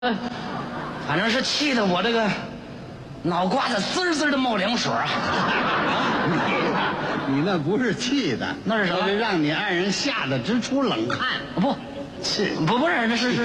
反正是气得我这个脑瓜子滋滋的冒凉水啊！ 你那不是气的， 那是什么？ 那是让你爱人吓得直出冷汗。 不， 气不是，那是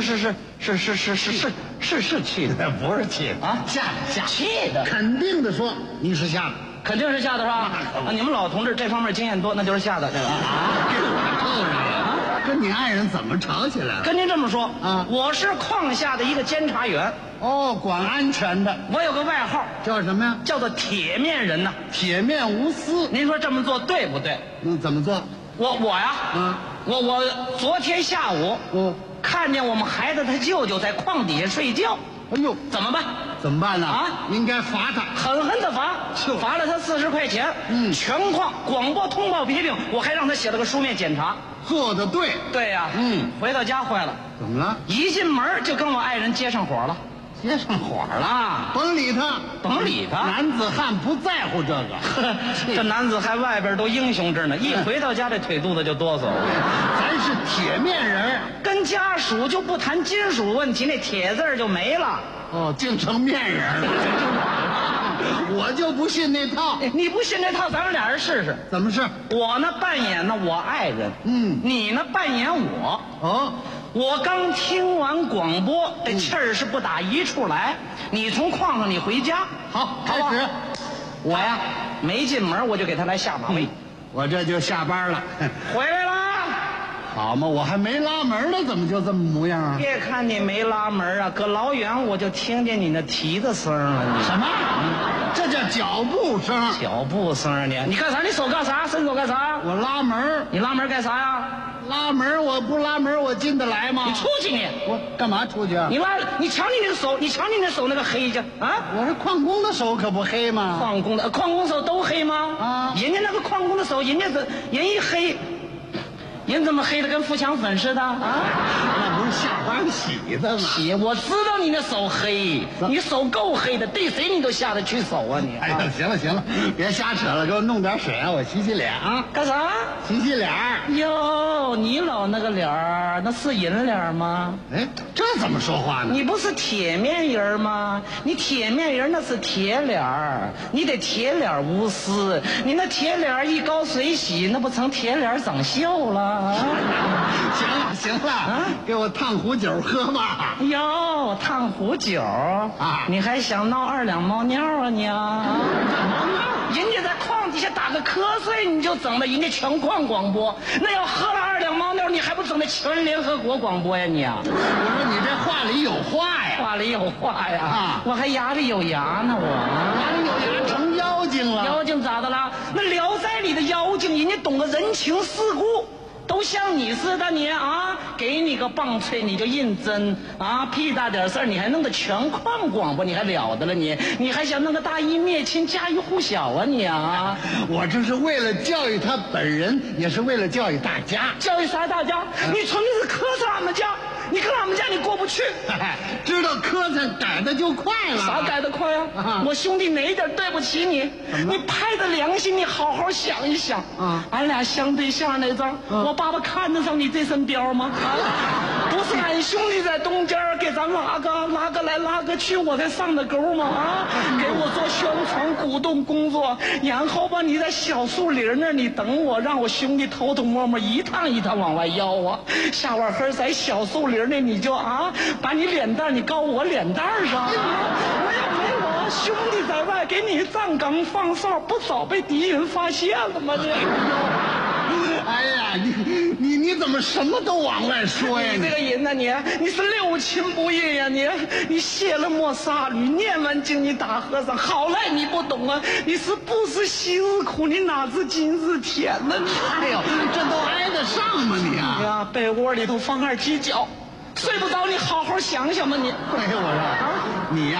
气的， 那不是气的啊， 吓气的， 肯定的说你是吓的， 肯定是吓的是吧？啊，你们老同志这方面经验多，那就是吓的，这个啊， 给我凑上了。跟你爱人怎么吵起来了？ 跟您这么说啊， 我是矿下的一个监察员。 哦，管安全的， 我有个外号叫什么呀？ 叫做铁面人呐， 铁面无私。 您说这么做对不对？ 怎么做？ 我呀，我昨天下午，看见我们孩子他舅舅在矿底下睡觉， 哎呦， 怎么办？ 怎么办呢？ 啊， 应该罚他， 狠狠的罚，罚了他40块钱。全矿广播通报批评，我还让他写了个书面检查。 做得对。 对呀，回到家坏了， 怎么了？ 一进门就跟我爱人接上火了。 接上火了啊！ 甭理他， 甭理他。 男子汉不在乎这个。 这男子汉外边都英雄着呢，一回到家这腿肚子就哆嗦。 咱是铁面人， 跟家属就不谈金属问题，那铁字就没了。 哦，竟成面人了。我就不信那套。 你不信那套，咱们俩人试试。 怎么是？ 我呢扮演呢我爱人，你呢扮演我。 哦。 我刚听完广播，这气儿是不打一处来。你从矿上你回家， 好，开始。 我呀，没进门我就给他来下马威。 我这就下班了， 回来啦。 好嘛，我还没拉门呢，怎么就这么模样啊？ 别看你没拉门啊，搁老远我就听见你那蹄子声了。你什么？这叫脚步声。 脚步声呢？你干啥？你手干啥？伸手干啥？ 我拉门。 你拉门干啥呀？ 拉门，我不拉门我进得来吗？ 你出去你！ 我干嘛出去啊？ 你瞧你那个手，你瞧你那手那个黑去啊！ 我这矿工的手可不黑吗？ 矿工手都黑吗？啊！人家那个矿工的手，人一黑，人怎么黑的跟富强粉似的啊？ 那不是下班洗的吗？ 洗，我知道你那手黑，你手够黑的，对谁你都下得去手啊你！ 哎呀，行了，别瞎扯了，给我弄点水啊，我洗洗脸啊。 干啥？ 洗洗脸。 哟，你老那个脸儿，那是人脸吗？ 哎，这怎么说话呢？ 你不是铁面人吗？你铁面人那是铁脸儿，你得铁脸无私。你那铁脸一高水洗，那不成铁脸长锈了？ 行了，给我烫壶酒喝吧。 哟，烫壶酒啊！你还想闹2两猫尿啊你啊？人家在矿底下打个瞌睡，你就整的人家全矿广播。那要喝了2两猫尿，你还不整的全联合国广播呀你啊？ 我说你这话里有话呀， 话里有话呀！我还牙里有牙呢，我牙里有牙成妖精了。 妖精咋的了？那《聊斋》里的妖精，人家懂得人情世故。都像你似的，你啊，给你个棒槌你就认真啊，屁大点事儿你还弄个全矿广播，你还了得了你？你还想弄个大义灭亲、家喻户晓啊你啊？ 我这是为了教育他本人，也是为了教育大家。 教育啥大家？你纯粹是磕碜俺们家，你跟俺们家你过不去。 知道磕碜改的就快了。 啥改得快啊？我兄弟哪一点对不起你？你拍着良心，你好好想一想。俺俩相对象那阵，我爸爸看得上你这身膘吗？不是俺兄弟在中间给咱拉个来拉个去，我才上的钩吗？啊，给我做宣传鼓动工作，然后吧你在小树林那儿你等我，让我兄弟偷偷摸摸一趟一趟往外邀啊。下晚黑在小树林那你就把你脸蛋你高我脸蛋上。我要没我兄弟在外给你站岗放哨，不早被敌人发现了吗？这。 哎呀，你怎么什么都往外说呀？ 你这个人呢，你是六亲不认呀！你卸了磨杀驴，念完经你打和尚，好赖你不懂啊！你是不知昔日苦，你哪知今日甜呢？ 哎呦，这都挨得上吗你啊？ 哎呀，被窝里头放2只脚，睡不着，你好好想想吧你。 哎呦，我说你呀，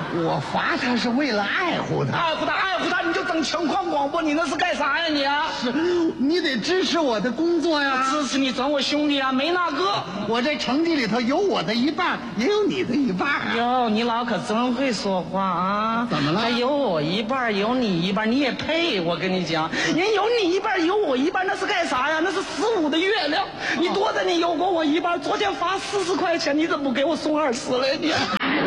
我罚他是为了爱护他。 爱护他，你就整情况广播，你那是干啥呀你啊？ 是，你得支持我的工作呀。 支持你整我兄弟啊，没那个。 我这成绩里头有我的一半，也有你的一半啊。 哟，你老可真会说话啊！ 怎么了？ 还有我一半，有你一半，你也配？我跟你讲，人有你一半，有我一半，那是干啥呀？那是15的月亮。你多的你有过我一半，昨天罚40块钱，你怎么不给我送20来你？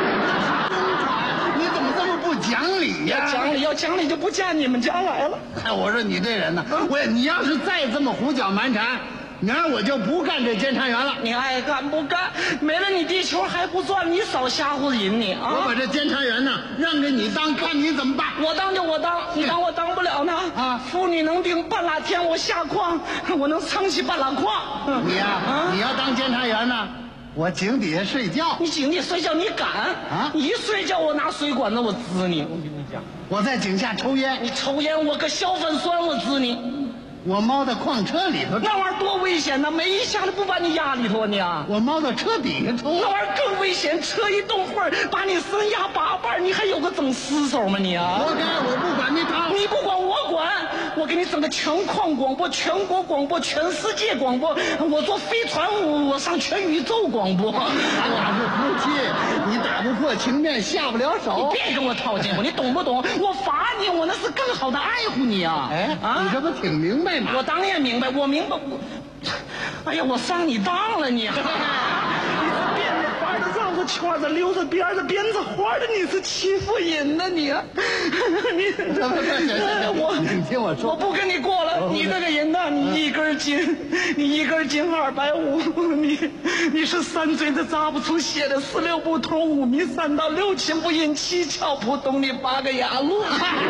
你怎么这么不讲理呀？ 要讲理就不见你们家来了。 哎，我说你这人呢，你要是再这么胡搅蛮缠，明儿我就不干这监察员了。 你爱干不干？没了你地球还不转，你少吓唬人你啊！ 我把这监察员呢让给你当，看你怎么办。 我当就我当，你当我当不了呢啊！妇女能顶半拉天，我下矿，我能撑起半拉矿。 你呀，你要当监察员呢，我井底下睡觉。 你井底睡觉你敢啊？你一睡觉我拿水管子我滋你，我跟你讲。 我在井下抽烟。 你抽烟我搁硝粉酸我滋你。 我猫到矿车里头， 那玩意儿多危险呐！没一下子不把你压里头你啊！ 我猫到车底下抽， 那玩意儿更危险，车一动会儿把你身压8瓣，你还有个整尸手吗你啊？ 活该！我不管你躺， 你不管我管，我给你整个全矿广播、全国广播、全世界广播，我坐飞船我上全宇宙广播。 咱俩是夫妻，你打不破情面下不了手。 你别跟我套近乎，你懂不懂？我罚你，我那是更好的爱护你啊！ 哎啊，你这不挺明白？ 我当然明白，我明白。哎呀，我上你当了你！你这辫子花的绕着圈子，溜着边子，编着花的，你是欺负人呢你！ 你听我说， 我不跟你过了。你这个人呐，你一根筋250，你是3锥子扎不出血的16不通5迷3道6亲不认7窍扑通你8个牙路。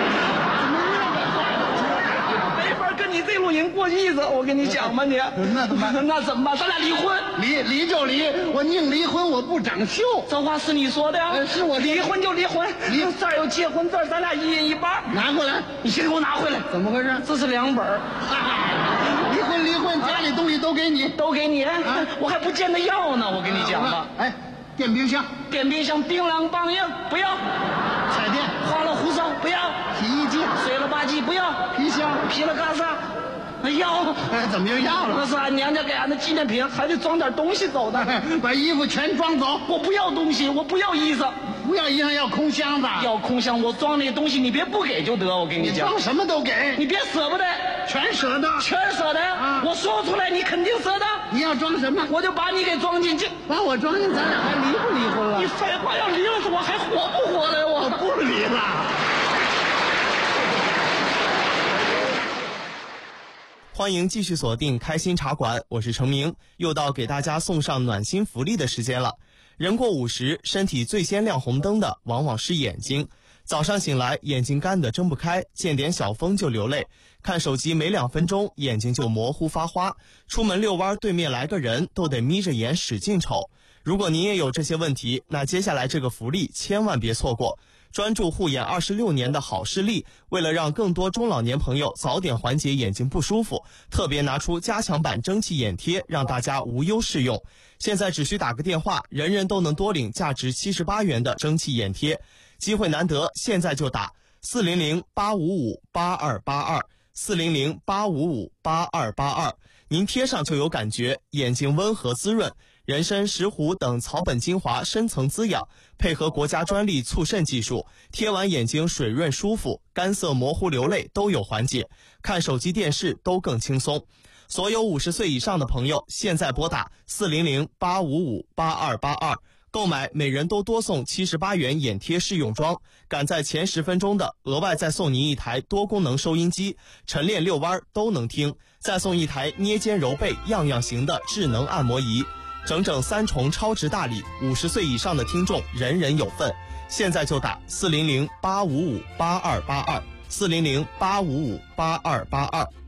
跟你这路人过日子，我跟你讲吧你， 那怎么办？ 那怎么办？咱俩离婚， 离就离，我宁离婚我不长袖。 这话是你说的呀？ 是我离婚就离婚，这儿有结婚证，咱俩一人一半。 拿过来， 你先给我拿回来。 怎么回事？ 这是2本。 离婚，家里东西都给你， 我还不见得要呢。我跟你讲吧， 哎，电冰箱， 槟榔棒硬不要， 彩电， 花了胡哨不要， 洗衣机， 水了吧唧不要， 皮箱， 皮了嘎萨。要， 怎么又要了？ 那是俺娘家给俺的纪念品，还得装点东西走的。 把衣服全装走。 我不要东西，我不要衣裳， 不要衣裳，要空箱子。 要空箱，我装那些东西，你别不给就得。我跟你讲， 装什么都给， 你别舍不得， 全舍得， 啊！我说出来，你肯定舍得。 你要装什么， 我就把你给装进去。 把我装进，咱俩还离不离婚了？ 你废话，要离了我还活不活了？我不离了。 欢迎继续锁定开心茶馆，我是程明，又到给大家送上暖心福利的时间了。人过50，身体最先亮红灯的往往是眼睛。早上醒来，眼睛干得睁不开，见点小风就流泪，看手机没2分钟，眼睛就模糊发花，出门遛弯对面来个人都得眯着眼使劲瞅。如果您也有这些问题，那接下来这个福利千万别错过。专注护眼26年的好视力，为了让更多中老年朋友早点缓解眼睛不舒服，特别拿出加强版蒸汽眼贴，让大家无忧适用。现在只需打个电话，人人都能多领价值78元的蒸汽眼贴，机会难得，现在就打400-855-8282，400-855-8282，您贴上就有感觉，眼睛温和滋润。人参、石斛等草本精华深层滋养，配合国家专利促渗技术，贴完眼睛水润舒服，干涩模糊流泪都有缓解，看手机电视都更轻松。所有50岁以上的朋友，现在拨打400-855-8282，购买每人都多送78元眼贴试用装，赶在前10分钟的，额外再送您一台多功能收音机，晨练遛弯都能听，再送一台捏肩揉背样样行的智能按摩仪。整整3重超值大礼，50岁以上的听众人人有份。现在就打400-855-8282，400-855-8282。